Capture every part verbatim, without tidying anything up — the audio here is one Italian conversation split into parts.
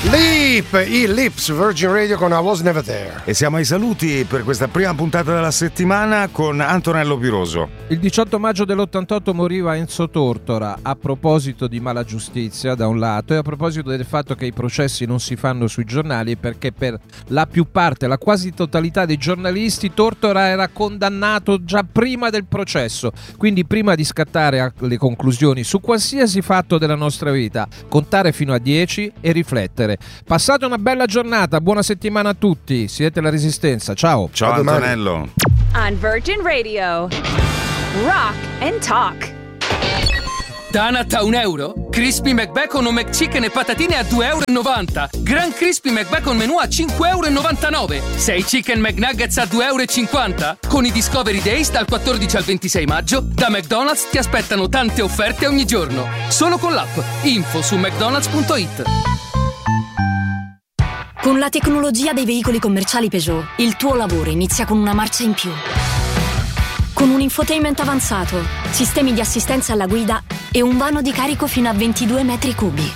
Leap, i Lips, Virgin Radio con I Was Never There. E siamo ai saluti per questa prima puntata della settimana con Antonello Piroso. Il diciotto maggio dell'ottantotto moriva Enzo Tortora, a proposito di mala giustizia da un lato e a proposito del fatto che i processi non si fanno sui giornali, perché per la più parte, la quasi totalità dei giornalisti, Tortora era condannato già prima del processo, quindi prima di scattare alle conclusioni su qualsiasi fatto della nostra vita, contare fino a dieci e riflettere. Passate una bella giornata, buona settimana a tutti, siete la Resistenza, ciao. Ciao Antonello. On Virgin Radio, Rock and Talk. Donut a un euro? Crispy McBacon o McChicken e patatine a due e novanta euro. Gran Crispy McBacon menù a cinque e novantanove euro. sei Chicken McNuggets a due e cinquanta euro. Con i Discovery Days dal quattordici al ventisei maggio, da McDonald's ti aspettano tante offerte ogni giorno. Solo con l'app. Info su mcdonalds punto it. Con la tecnologia dei veicoli commerciali Peugeot, il tuo lavoro inizia con una marcia in più. Con un infotainment avanzato, sistemi di assistenza alla guida e un vano di carico fino a ventidue metri cubi.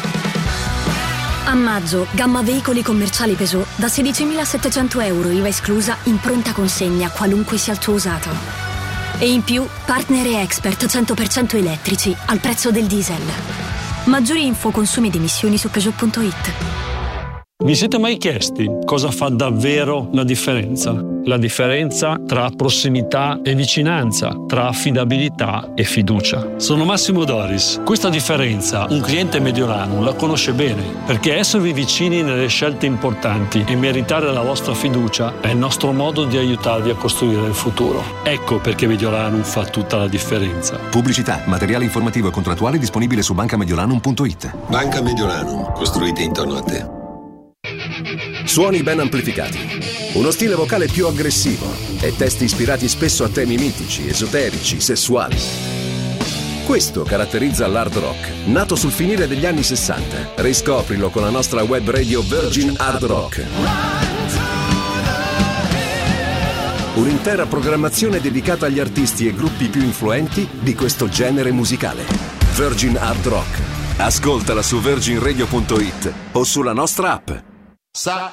A maggio, gamma veicoli commerciali Peugeot da sedicimilasettecento euro I V A esclusa in pronta consegna qualunque sia il tuo usato. E in più, partner e expert cento per cento elettrici al prezzo del diesel. Maggiori info consumi ed emissioni su Peugeot punto it. Vi siete mai chiesti cosa fa davvero la differenza? La differenza tra prossimità e vicinanza, tra affidabilità e fiducia. Sono Massimo Doris. Questa differenza un cliente Mediolanum la conosce bene, perché esservi vicini nelle scelte importanti e meritare la vostra fiducia è il nostro modo di aiutarvi a costruire il futuro. Ecco perché Mediolanum fa tutta la differenza. Pubblicità, materiale informativo e contrattuale disponibile su banca mediolanum punto it. Banca Mediolanum, costruite intorno a te. Suoni ben amplificati, uno stile vocale più aggressivo e testi ispirati spesso a temi mitici, esoterici, sessuali. Questo caratterizza l'hard rock, nato sul finire degli anni sessanta. Riscoprilo con la nostra web radio Virgin Hard Rock. Un'intera programmazione dedicata agli artisti e gruppi più influenti di questo genere musicale. Virgin Hard Rock. Ascoltala su virgin radio punto it o sulla nostra app. Sa